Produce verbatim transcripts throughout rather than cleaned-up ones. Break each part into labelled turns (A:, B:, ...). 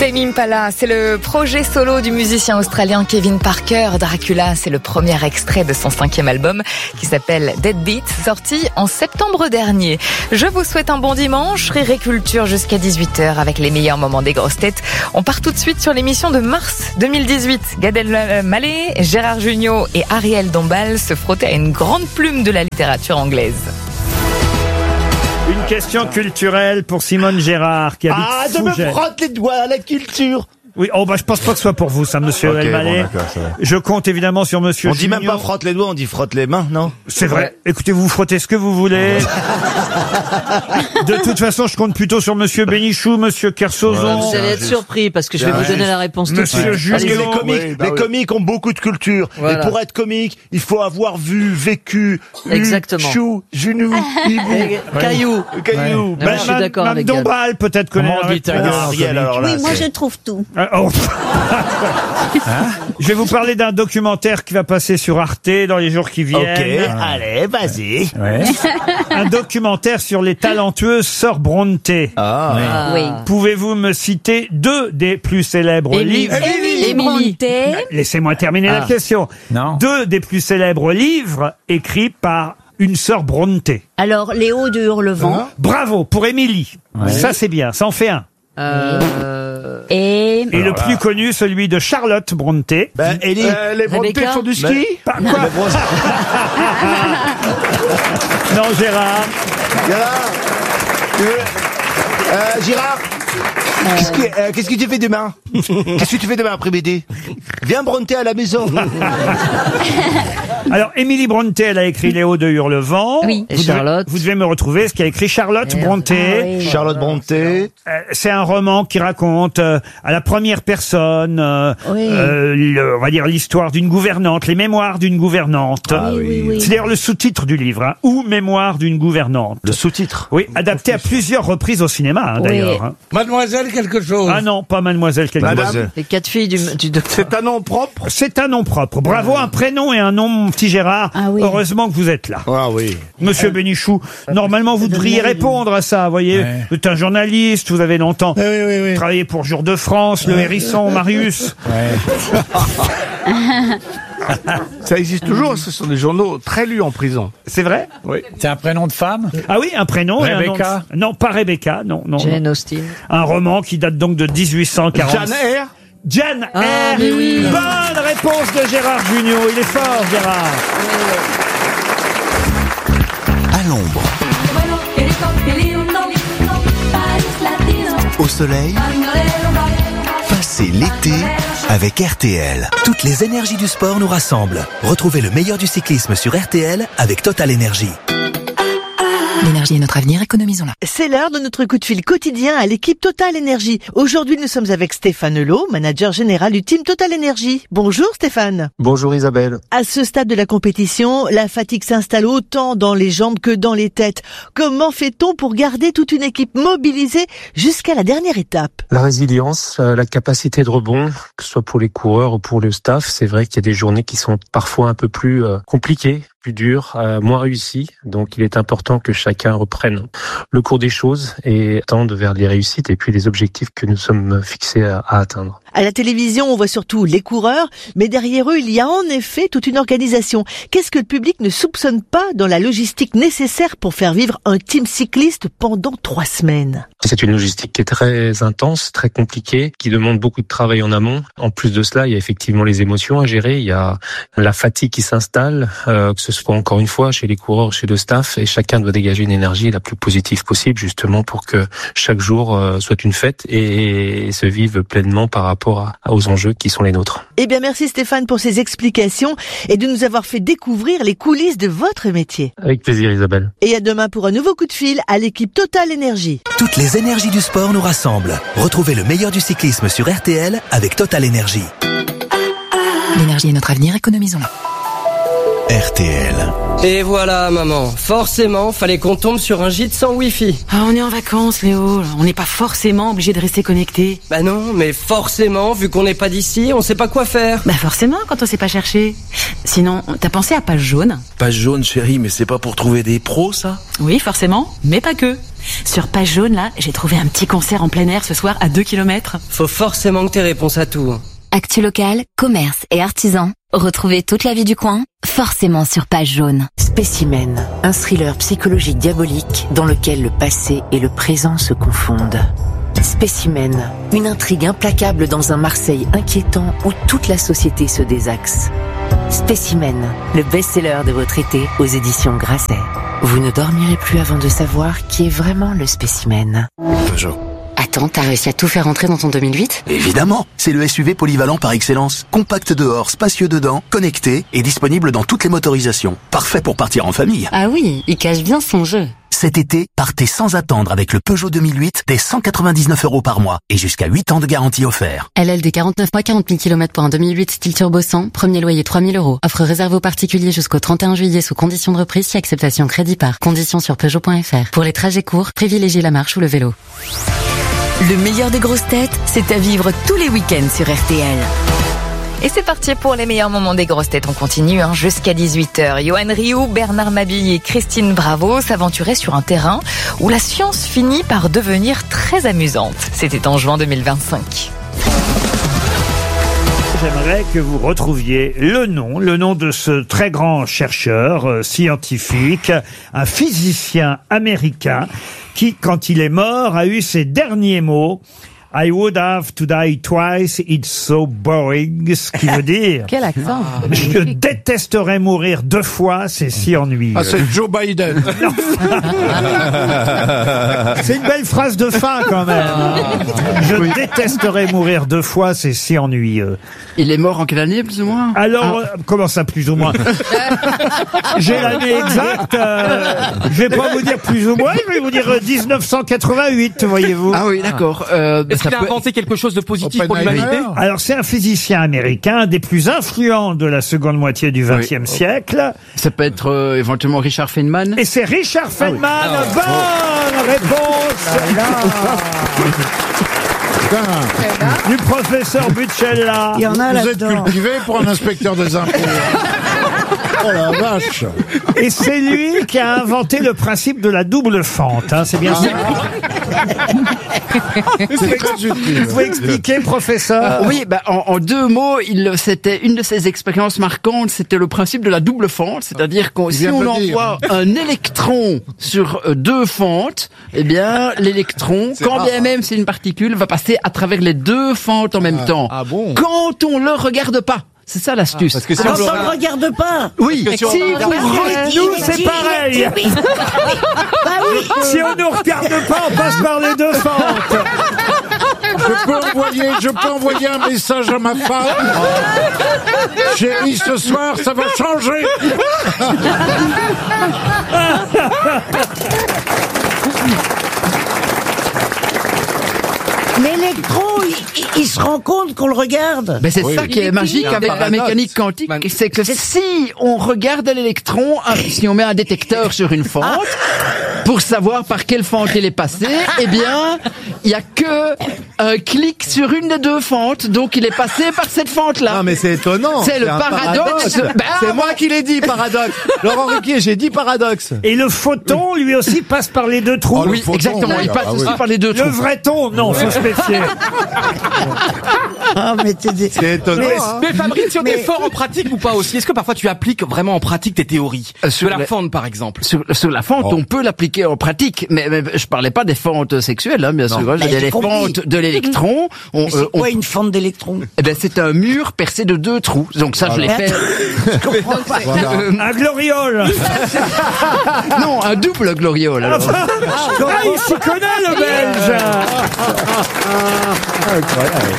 A: Tame Impala, c'est le projet solo du musicien australien Kevin Parker. Dracula, c'est le premier extrait de son cinquième album qui s'appelle Deadbeat, sorti en septembre dernier. Je vous souhaite un bon dimanche, Rire et Culture jusqu'à dix-huit heures avec les meilleurs moments des grosses têtes. On part tout de suite sur l'émission de mars deux mille dix-huit. Gad Elmaleh, Gérard Jugnot et Ariel Dombal se frottaient à une grande plume de la littérature anglaise.
B: Une question culturelle pour Simone Gérard qui habite
C: Ah, de me
B: Fougères.
C: frotte les doigts à la culture.
B: Oui, oh bah je pense pas que ce soit pour vous ça, monsieur
C: Ok,
B: Elmaleh.
C: bon, d'accord, ça va.
B: Je compte évidemment sur monsieur
C: On dit même
B: Jugnot.
C: pas frotte les doigts, on dit frotte les mains, non?
B: C'est vrai. Écoutez, vous frottez ce que vous voulez. De toute façon, je compte plutôt sur monsieur Bénichou, monsieur Kersozon.
C: Ouais,
D: Vous allez être surpris parce que je vais
C: Ouais.
D: vous donner la réponse tout de
B: Monsieur
D: suite.
B: Jugnot.
C: Parce que les
B: Allez-y.
C: comiques,
E: Oui, bah
C: les
E: oui.
C: comiques ont beaucoup de culture.
D: Voilà.
C: Et pour être comique, il faut avoir vu, vécu, eu,
D: Exactement.
C: chou, genou, hibou,
D: Et- Caillou.
C: caillou.
D: Ouais. Moi, je suis d'accord
B: Mme
D: avec Gad.
B: Dombal peut-être connaît
E: Comment
B: la
E: on dit ta
B: réponse.
E: gueule,
C: Ah, Ariel, alors là,
F: Oui, moi
C: c'est-
F: je trouve tout.
B: Ah, oh. Je vais vous parler d'un documentaire qui va passer sur Arte dans les jours qui viennent.
C: Ok, allez, vas-y.
E: Ouais.
B: Un documentaire sur les talentueuses sœurs Bronte.
C: Ah,
D: Ah.
F: Oui.
B: Pouvez-vous me citer deux des plus célèbres
D: Émilie.
B: livres
F: Émilie
D: Émilie.
F: Brontë.
B: Laissez-moi terminer la
D: Ah.
B: question.
E: Non.
B: Deux des plus célèbres livres écrits par une sœur Bronte.
F: Alors, Léo de Hurlevent.
B: Bravo pour Émilie.
E: Ouais.
B: Ça c'est bien, ça en fait un.
D: Euh,
F: Et
B: Et le plus connu, celui de Charlotte Bronte.
C: ben, Ellie.
E: Euh, les Brontë
D: Rebecca
E: font du ski.
B: Pas quoi Non, Gérard.
C: Gérard. Tu veux- Euh, Gérard. Qu'est-ce que, euh, qu'est-ce que tu fais demain? Qu'est-ce que tu fais demain après-midi? Viens Brontë à la maison.
B: Alors, Émilie Bronte, elle a écrit Léo de Hurlevent.
F: Oui.
D: Et
B: Vous devez-
D: Charlotte.
B: Vous devez me retrouver ce qu'a écrit Charlotte
D: Merde.
B: Bronte.
F: Ah oui.
C: Charlotte Brontë.
B: Euh, c'est un roman qui raconte euh, à la première personne, euh,
F: Oui.
B: euh, le- on va dire l'histoire d'une gouvernante, les mémoires d'une gouvernante.
C: Ah
F: oui, oui, oui.
B: C'est d'ailleurs le sous-titre du livre, hein, ou Mémoires d'une gouvernante.
C: Le sous-titre.
B: Oui, adapté à plusieurs reprises au cinéma, hein,
F: Oui.
B: d'ailleurs. hein.
E: Mademoiselle quelque chose.
B: Ah non, pas Mademoiselle quelque
C: Mademoiselle.
B: chose.
D: les quatre filles du, du docteur.
E: C'est un nom propre.
B: C'est un nom propre. Bravo, un prénom et un nom, mon petit Gérard.
F: Ah oui.
B: Heureusement que vous êtes là.
C: Ah oui.
B: Monsieur Bénichou, normalement vous devriez répondre à ça, vous voyez.
E: Ouais.
B: Vous êtes un journaliste, vous avez longtemps
E: Oui, oui, oui.
B: travaillé pour Jour de France, Le Hérisson, Marius.
E: Ça existe toujours. Ce sont des journaux très lus en prison.
B: C'est vrai?
E: Oui.
G: C'est un prénom de femme?
B: Ah oui, un prénom et un nom.
G: Rebecca.
B: de- Non, pas Rebecca, non, non. non.
D: Jane Austen.
B: Un roman qui date donc de dix-huit cent quarante.
E: Jeanne Eyre.
B: Jane
D: Ah,
B: Eyre.
D: mais oui.
B: Bonne réponse de Gérard Jugnot. Il est fort, Gérard.
H: À l'ombre, au soleil, passez l'été avec R T L. Toutes les énergies du sport nous rassemblent. Retrouvez le meilleur du cyclisme sur R T L avec Total Energy.
A: L'énergie est notre avenir, économisons-la.
I: C'est l'heure de notre coup de fil quotidien à l'équipe Total Energy. Aujourd'hui, nous sommes avec Stéphane Hulot, manager général du team Total Energy. Bonjour Stéphane.
J: Bonjour Isabelle.
I: À ce stade de la compétition, la fatigue s'installe autant dans les jambes que dans les têtes. Comment fait-on pour garder toute une équipe mobilisée jusqu'à la dernière étape?
J: La résilience, euh, la capacité de rebond, que ce soit pour les coureurs ou pour le staff, c'est vrai qu'il y a des journées qui sont parfois un peu plus euh, compliquées, plus dures, euh, moins réussies. Donc il est important que chacun reprenne le cours des choses et tende vers les réussites et puis les objectifs que nous sommes fixés à, à atteindre.
I: À la télévision, on voit surtout les coureurs, mais derrière eux, il y a en effet toute une organisation. Qu'est-ce que le public ne soupçonne pas dans la logistique nécessaire pour faire vivre un team cycliste pendant trois semaines?
J: C'est une logistique qui est très intense, très compliquée, qui demande beaucoup de travail en amont. En plus de cela, il y a effectivement les émotions à gérer, il y a la fatigue qui s'installe, euh, que ce soit encore une fois chez les coureurs, chez le staff, et chacun doit dégager une énergie la plus positive possible, justement pour que chaque jour euh, soit une fête et, et se vive pleinement par rapport à, aux enjeux qui sont les nôtres.
I: Eh bien, merci Stéphane pour ces explications et de nous avoir fait découvrir les coulisses de votre métier.
J: Avec plaisir Isabelle.
I: Et à demain pour un nouveau coup de fil à l'équipe Total Energy.
H: Toutes les énergies du sport nous rassemblent. Retrouvez le meilleur du cyclisme sur R T L avec Total Energy.
A: L'énergie est notre avenir, économisons-la.
H: R T L.
K: Et voilà, maman. Forcément, fallait qu'on tombe sur un gîte sans wifi.
L: Ah, on est en vacances, Léo. On n'est pas forcément obligé de rester connecté.
K: Bah non, mais forcément, vu qu'on n'est pas d'ici, on sait pas quoi faire.
L: Bah forcément, quand on sait pas chercher. Sinon, t'as pensé à Page Jaune?
M: Page Jaune, chérie, mais c'est pas pour trouver des pros, ça?
L: Oui, forcément, mais pas que. Sur Page Jaune, là, j'ai trouvé un petit concert en plein air ce soir à deux kilomètres.
K: Faut forcément que t'aies réponse à tout.
G: Actu local, commerce et artisans. Retrouvez toute la vie du coin, forcément sur Page Jaune.
M: Spécimen, un thriller psychologique diabolique dans lequel le passé et le présent se confondent. Spécimen, une intrigue implacable dans un Marseille inquiétant où toute la société se désaxe. Spécimen, le best-seller de votre été aux éditions Grasset. Vous ne dormirez plus avant de savoir qui est vraiment le spécimen.
N: Peugeot.
L: Attends, t'as réussi à tout faire rentrer dans ton deux mille huit ?
H: Évidemment, c'est le S U V polyvalent par excellence. Compact dehors, spacieux dedans, connecté et disponible dans toutes les motorisations. Parfait pour partir en famille.
L: Ah oui, il cache bien son jeu.
H: Cet été, partez sans attendre avec le Peugeot deux mille huit dès cent quatre-vingt-dix-neuf euros par mois et jusqu'à huit ans de garantie offert.
L: L L D quarante-neuf mois, quarante mille kilomètres pour un deux mille huit style turbo cent, premier loyer trois mille euros. Offre réservée aux particuliers jusqu'au trente et un juillet sous conditions de reprise si acceptation crédit par. Conditions sur Peugeot point F R. Pour les trajets courts, privilégiez la marche ou le vélo.
G: Le meilleur des grosses têtes, c'est à vivre tous les week-ends sur R T L.
A: Et c'est parti pour les meilleurs moments des grosses têtes. On continue hein, jusqu'à dix-huit heures. Yoann Rioux, Bernard Mabille et Christine Bravo s'aventuraient sur un terrain où la science finit par devenir très amusante. C'était en juin deux mille vingt-cinq.
B: J'aimerais que vous retrouviez le nom, le nom de ce très grand chercheur euh, scientifique, un physicien américain qui, quand il est mort, a eu ces derniers mots. I would have to die twice, it's so boring, ce qui veut dire...
D: Quel accent.
B: Je détesterais mourir deux fois, c'est si ennuyeux.
E: Ah, c'est Joe Biden.
B: C'est une belle phrase de fin, quand même. Je oui. détesterais mourir deux fois, c'est si ennuyeux.
D: Il est mort en quelle année, plus ou moins?
B: Alors,
D: ah.
B: euh, comment ça, plus ou moins? J'ai l'année exacte. Euh, je vais pas vous dire plus ou moins, je vais vous dire dix-neuf cent quatre-vingt-huit, voyez-vous.
D: Ah oui, d'accord. Euh,
O: Est-ce qu'il a inventé quelque chose de positif pour l'humanité?
B: Alors, c'est un physicien américain, un des plus influents de la seconde moitié du vingtième oui. siècle.
D: Ça peut être euh, éventuellement Richard Feynman.
B: Et c'est Richard Feynman. Ah oui. Bonne oh. réponse du professeur Bucella.
E: Il y en a Vous êtes cultivé pour un inspecteur des impôts. Oh la vache!
B: Et c'est lui qui a inventé le principe de la double fente, hein, c'est bien ça?
E: C'est très utile.
B: Vous pouvez expliquer, professeur?
D: Euh, oui, bah, en, en deux mots, il, c'était une de ses expériences marquantes, c'était le principe de la double fente, c'est-à-dire que si on envoie un électron sur euh, deux fentes, eh bien, l'électron, c'est quand rare. bien même c'est une particule, va passer à travers les deux fentes en même ah, temps.
E: Ah bon?
D: Quand on le regarde pas. C'est ça l'astuce. Ah,
F: parce que si on ne le regarde pas.
D: Oui.
F: Si,
B: si vous regardez, nous c'est pareil.
F: Bah oui.
B: Si on ne regarde pas, on passe par les deux fentes.
E: Je peux envoyer, je peux envoyer un message à ma femme. Chérie, ce soir, ça va changer.
F: L'électron, il, il se rend compte qu'on le regarde.
D: Ben c'est
E: oui.
D: ça qui est magique avec la mécanique quantique, c'est que si on regarde l'électron, si on met un détecteur sur une fente, pour savoir par quelle fente il est passé, eh bien, il y a que un clic sur une des deux fentes, donc il est passé par cette fente-là.
C: Non mais c'est étonnant.
D: C'est le paradoxe.
C: paradoxe. Ben, c'est moi qui l'ai dit, paradoxe. Laurent Ruquier, j'ai dit paradoxe.
B: Et le photon, lui aussi, passe par les deux trous.
D: Oh, oui, photon, exactement. Il passe ah, aussi oui. par les deux trous.
B: Le vrai ton, non, faut se méfier.
F: Ah, mais c'est
C: étonnant.
O: Mais,
C: hein.
O: mais Fabrice, mais... t'es fort en pratique ou pas aussi? Est-ce que parfois tu appliques vraiment en pratique tes théories? euh, Sur la les... fente, par exemple.
D: Sur, sur la fente, oh. on peut l'appliquer en pratique, mais, mais je parlais pas des fentes sexuelles, hein, bien non. sûr. J'ai des fentes de l'électron.
F: On, c'est euh, quoi on... une fente d'électron?
D: Eh ben, c'est un mur percé de deux trous. Donc ça, voilà. je l'ai fait.
F: Je comprends pas.
B: Voilà. Un gloriole.
D: Non, un double gloriole. Alors.
B: Ah, ah, il s'y connaît, le Belge. Incroyable.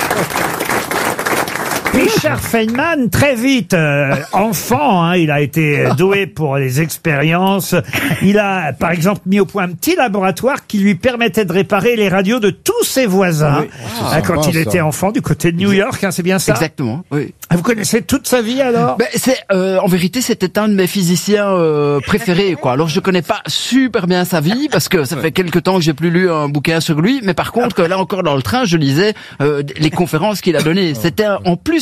B: Richard Feynman, très vite, euh, enfant, hein, il a été doué pour les expériences. Il a, par exemple, mis au point un petit laboratoire qui lui permettait de réparer les radios de tous ses voisins. Oui. Ah, quand sympa, il était ça. enfant du côté de New York, hein, c'est bien ça?
D: Exactement, oui.
B: Vous connaissez toute sa vie, alors?
D: Ben, c'est, euh, en vérité, c'était un de mes physiciens euh, préférés, quoi. Alors, je connais pas super bien sa vie, parce que ça fait quelque temps que j'ai plus lu un bouquin sur lui, mais par contre, que là encore, dans le train, je lisais euh, les conférences qu'il a données. C'était, en plus,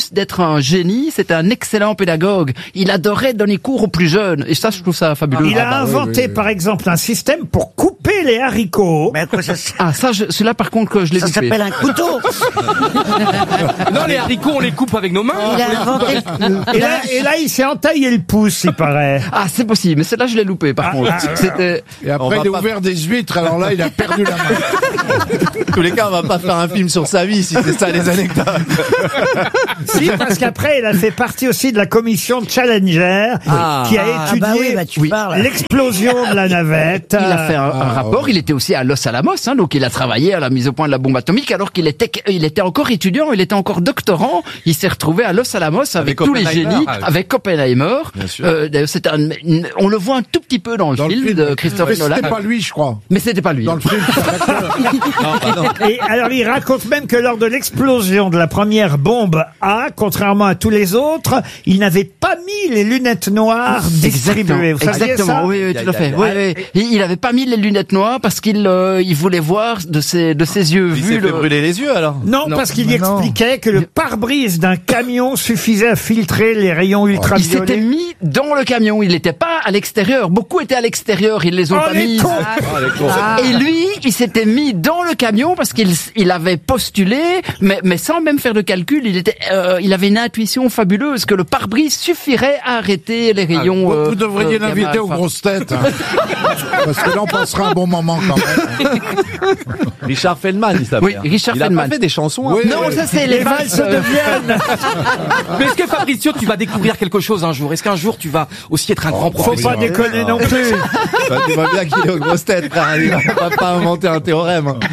D: plus d'être un génie, c'était un excellent pédagogue. Il adorait donner cours aux plus jeunes. Et ça, je trouve ça fabuleux.
B: Il a
D: Ah bah oui,
B: inventé,
D: oui, oui.
B: par exemple, un système pour couper les haricots.
F: Mais à quoi ça
D: Ah, ça, je, celui-là, par contre, que je l'ai
F: Ça
D: loupé.
F: s'appelle un couteau.
O: Non, les haricots, on les coupe avec nos mains.
F: Il a inventé.
B: Et là, et là, il s'est entaillé le pouce, il paraît.
D: Ah, c'est possible, mais celle-là, je l'ai loupé, par
B: Ah,
D: contre.
B: ah, ah.
D: C'était...
E: Et après, il a ouvert des huîtres, alors là, il a perdu la main.
N: En tous les cas, on va pas faire un film sur sa vie si c'est ça les anecdotes.
B: Si, parce qu'après, il a fait partie aussi de la commission Challenger,
D: Ah.
B: qui a
F: Ah
B: étudié
F: bah oui, bah tu parles.
B: l'explosion de la navette.
D: Il a fait un, un
E: Ah,
D: rapport,
E: ouais.
D: il était aussi à Los Alamos, hein, donc il a travaillé à la mise au point de la bombe atomique, alors qu'il était, il était encore étudiant, il était encore doctorant, il s'est retrouvé à Los Alamos avec,
N: Avec
D: tous les
N: Oppenheimer,
D: génies,
N: ah oui.
D: avec Oppenheimer.
N: Bien sûr.
D: Euh, d'ailleurs, c'était un- une- on le voit un tout petit peu dans le,
E: Dans
D: film,
E: le film.
D: de Christopher
E: Mais
D: Nolan.
E: c'était pas lui, je crois.
D: Mais c'était pas lui.
E: Dans le film, c'est un acteur.
N: Non, pardon.
B: Et alors, il raconte même que lors de l'explosion de la première bombe A, contrairement à tous les autres, il n'avait pas mis les lunettes noires distribuées. Vous saviez
D: Exactement,
B: ça
D: oui, oui, tout à fait.
N: Aïe,
D: Oui,
N: aïe,
D: oui. Il, il avait pas mis les lunettes noires parce qu'il euh, il voulait voir de ses de ses yeux
N: Il
D: vus
N: s'est fait
D: le.
N: brûler les yeux alors.
B: Non,
D: Non.
B: parce qu'il y
F: Mais non.
B: expliquait que le pare-brise d'un camion suffisait à filtrer les rayons
D: Il s'était
B: ultraviolets.
D: mis dans le camion, il n'était pas à l'extérieur. Beaucoup étaient à l'extérieur, ils les ont
B: Oh,
D: pas
B: les
D: mis.
B: cons.
N: Ah, les cons.
D: Et lui, il s'était mis dans le camion parce qu'il il avait postulé, mais, mais sans même faire de calcul, il était, euh, il avait une intuition fabuleuse que le pare-brise suffirait à arrêter les rayons.
E: Vous,
D: euh,
E: vous devriez
D: euh, gamma
E: l'inviter aux
D: alpha.
E: grosses têtes. hein. Parce que là, on passera un bon moment quand même.
N: Richard Feldman, il s'appelle.
D: Oui, Richard
N: il a
D: Feldman.
N: pas fait des chansons. hein.
E: Oui,
D: Non,
E: oui.
D: ça c'est
B: Les
D: les
B: valses
D: valses. euh,
B: de Vienne.
O: Mais est-ce que Fabrizio, tu vas découvrir quelque chose un jour? Est-ce qu'un jour tu vas aussi être un grand
B: Faut
O: professeur?
B: pas déconner non plus.
N: Bah, tu vois bien qu'il est aux grosses têtes, frère. Il va pas inventer un théorème. hein.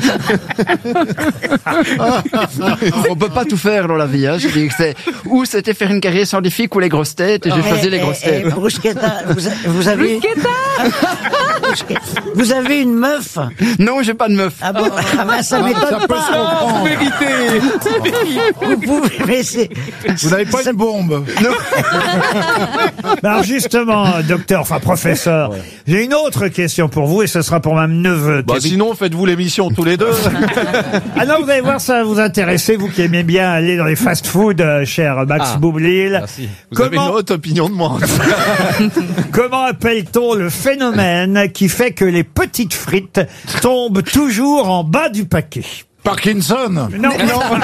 D: On peut pas tout faire dans la vie. Hein. Je dis que c'est ou c'était faire une carrière scientifique ou les grosses têtes. Et j'ai
F: Eh,
D: choisi les
F: eh,
D: grosses
F: eh,
D: têtes.
F: Bruschetta, vous, a- vous avez... Bruschetta. Vous avez une meuf?
D: Non, j'ai pas de meuf.
F: Ah bon, ah ben, ça m'étonne
E: Ça peut
F: pas.
E: se comprendre.
F: Vous pouvez, mais c'est...
E: Vous n'avez pas une bombe.
B: Alors justement, docteur, enfin professeur, j'ai une autre question pour vous et ce sera pour ma neveu.
N: Bah, sinon, faites-vous l'émission tous les deux.
B: Ah non, vous allez voir, ça va vous intéresser, vous qui aimez bien aller dans les fast-food, euh, cher Max
N: Ah,
B: Boublil.
N: Merci. Vous avez une
B: Comment,
N: haute opinion de moi.
B: comment appelle-t-on le phénomène qui fait que les petites frites tombent toujours en bas du paquet?
E: Parkinson.
B: Non, non,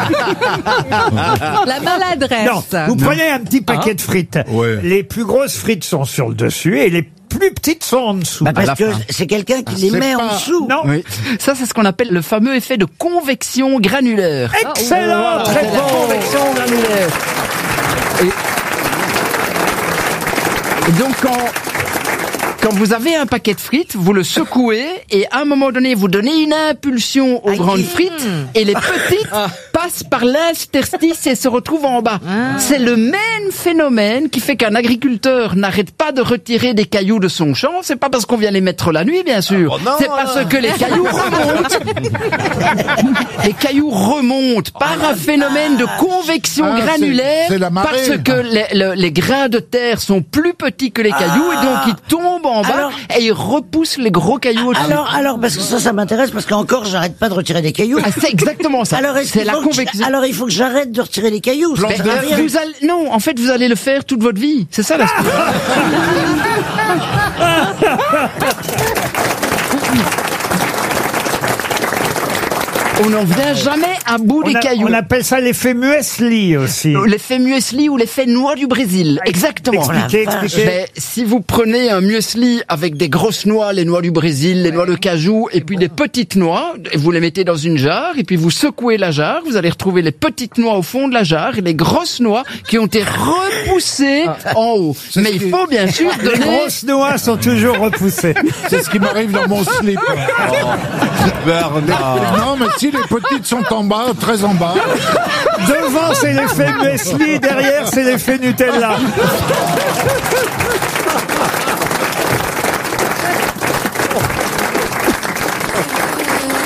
A: La maladresse.
B: non. Vous prenez un petit paquet de frites.
E: Ouais.
B: Les plus grosses frites sont sur le dessus et les plus petites sont en dessous.
F: Bah,
D: À la
F: parce que
D: fin.
F: c'est quelqu'un qui les
E: c'est
F: met
E: pas-
F: en dessous.
B: Non.
D: Oui. Ça, c'est ce qu'on appelle le fameux effet de convection granulaire.
B: Excellente
D: C'est la
B: réponse.
D: convection granulaire. Et, et donc, quand, quand vous avez un paquet de frites, vous le secouez et à un moment donné, vous donnez une impulsion aux
F: Aïe.
D: grandes frites et les petites passent par l'interstice et se retrouvent en bas. C'est le même phénomène qui fait qu'un agriculteur n'arrête pas de retirer des cailloux de son champ. C'est pas parce qu'on vient les mettre la nuit, bien sûr.
N: Oh non,
D: C'est parce
N: hein.
D: que les cailloux remontent. Les cailloux remontent par un phénomène de convection
E: Ah, c'est-
D: granulaire
E: c'est la marée.
D: parce que les, le- les grains de terre sont plus petits que les cailloux et donc ils tombent en bas
F: Alors-
D: et ils repoussent les gros cailloux au-dessus.
F: Alors, alors, parce que ça, ça m'intéresse, parce qu'encore, j'arrête pas de retirer des cailloux.
D: Ah, c'est exactement ça.
F: Alors, est-ce
D: C'est
F: qu'il
D: la
F: faut que je-
D: convection.
F: alors, il faut que j'arrête de retirer les cailloux. ça
D: Mais,
F: sert à
D: euh,
F: rien.
D: vous allez, non, en fait, vous allez le faire toute votre vie. C'est ça la On n'en vient jamais à bout
B: On,
D: des
B: a-
D: cailloux.
B: on appelle ça l'effet muesli aussi.
D: L'effet muesli ou l'effet noix du Brésil. Exactement.
B: Expliquez,
F: Oh la vache.
B: expliquez.
D: Ben, si vous prenez un muesli avec des grosses noix, les noix du Brésil, les noix de cajou, et puis des petites noix, et vous les mettez dans une jarre, et puis vous secouez la jarre, vous allez retrouver les petites noix au fond de la jarre, et les grosses noix qui ont été repoussées en haut. Mais il faut bien sûr
B: Les
D: donner...
B: grosses noix sont toujours repoussées.
E: C'est ce qui m'arrive dans mon slip.
N: Bernard.
E: Non, mais si les petites sont en bas, très en bas.
B: Devant, c'est l'effet muesli, derrière, c'est l'effet Nutella.